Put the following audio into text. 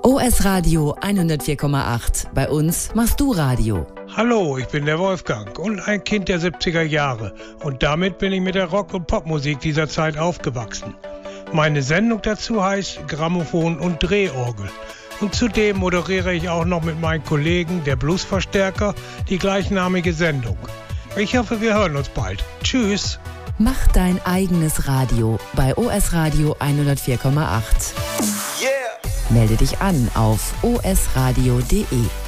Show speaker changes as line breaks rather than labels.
OS Radio 104,8. Bei uns machst du Radio.
Hallo, ich bin der Wolfgang und ein Kind der 70er Jahre. Und damit bin ich mit der Rock- und Popmusik dieser Zeit aufgewachsen. Meine Sendung dazu heißt Grammophon und Drehorgel. Und zudem moderiere ich auch noch mit meinen Kollegen, der Bluesverstärker, die gleichnamige Sendung. Ich hoffe, wir hören uns bald. Tschüss.
Mach dein eigenes Radio bei OS Radio 104,8.
Yeah.
Melde dich an auf osradio.de.